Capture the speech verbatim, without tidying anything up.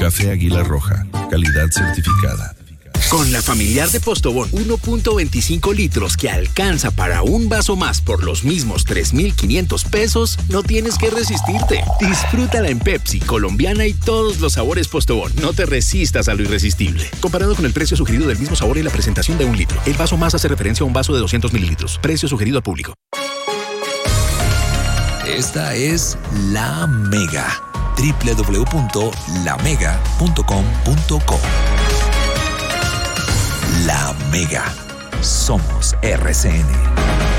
Café Águila Roja, calidad certificada. Con la familiar de Postobón, uno punto veinticinco litros que alcanza para un vaso más por los mismos tres mil quinientos pesos, no tienes que resistirte. Disfrútala en Pepsi, colombiana y todos los sabores Postobón. No te resistas a lo irresistible. Comparado con el precio sugerido del mismo sabor y la presentación de un litro, el vaso más hace referencia a un vaso de doscientos mililitros. Precio sugerido al público. Esta es La Mega. doble u doble u doble u punto la mega punto com punto co. La Mega. Somos R C N.